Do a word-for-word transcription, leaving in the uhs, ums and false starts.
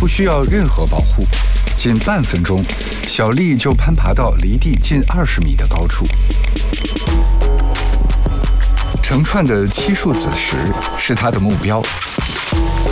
不需要任何保护，仅半分钟，小丽就攀爬到离地近二十米的高处。成串的七树子石是她的目标。